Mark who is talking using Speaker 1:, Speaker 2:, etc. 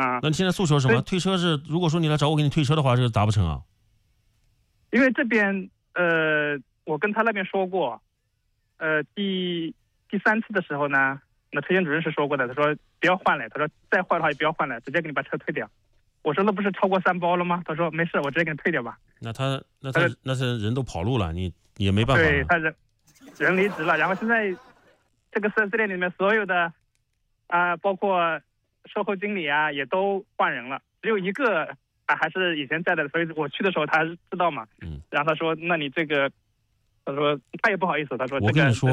Speaker 1: 啊。
Speaker 2: 那你现在诉求什么？退车是，如果说你来找我给你退车的话，这个达不成啊？
Speaker 1: 因为这边我跟他那边说过，第3次的时候呢，那车间主任是说过的，他说不要换了，他说再换的话也不要换了，直接给你把车退掉。我说那不是超过3包了吗？他说没事，我直接给你退掉吧。
Speaker 2: 那他人都跑路了，你也没办法了。
Speaker 1: 对，他人离职了，然后现在这个4S店里面所有的包括售后经理啊也都换人了，只有一个还是以前在的，所以我去的时候他知道嘛。然后他说那你这个，他说他也不好意思，他说这个
Speaker 2: 我跟你说